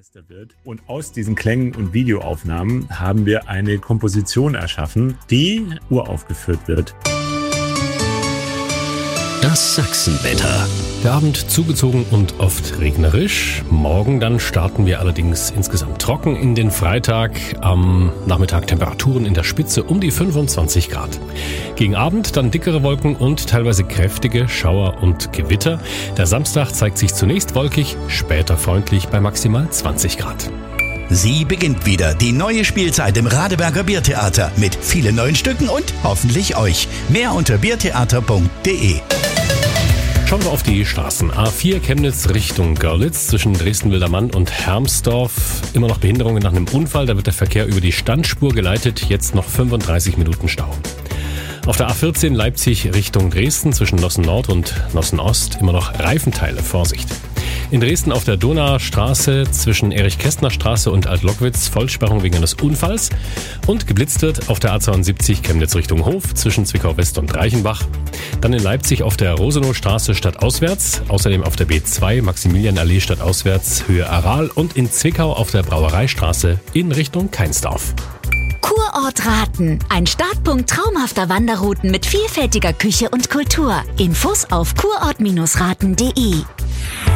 fester wird. Und aus diesen Klängen und Videoaufnahmen haben wir eine Komposition erschaffen, die uraufgeführt wird. Das Sachsenwetter. Der Abend zugezogen und oft regnerisch. Morgen dann starten wir allerdings insgesamt trocken in den Freitag. Am Nachmittag Temperaturen in der Spitze um die 25 Grad. Gegen Abend dann dickere Wolken und teilweise kräftige Schauer und Gewitter. Der Samstag zeigt sich zunächst wolkig, später freundlich bei maximal 20 Grad. Sie beginnt wieder, die neue Spielzeit im Radeberger Biertheater mit vielen neuen Stücken und hoffentlich euch. Mehr unter biertheater.de. Schauen wir auf die Straßen. A4 Chemnitz Richtung Görlitz zwischen Dresden-Wildermann und Hermsdorf. Immer noch Behinderungen nach einem Unfall. Da wird der Verkehr über die Standspur geleitet. Jetzt noch 35 Minuten Stau. Auf der A14 Leipzig Richtung Dresden zwischen Nossen Nord und Nossen Ost immer noch Reifenteile. Vorsicht. In Dresden auf der Donaustraße zwischen Erich-Kästner-Straße und Alt-Lockwitz Vollsperrung wegen eines Unfalls. Und geblitzt wird auf der A72 Chemnitz Richtung Hof zwischen Zwickau-West und Reichenbach. Dann in Leipzig auf der Rosenowstraße stadtauswärts. Außerdem auf der B2 Maximilianallee stadtauswärts Höhe Aral. Und in Zwickau auf der Brauereistraße in Richtung Keinsdorf. Kurort Raten. Ein Startpunkt traumhafter Wanderrouten mit vielfältiger Küche und Kultur. Infos auf kurort-raten.de.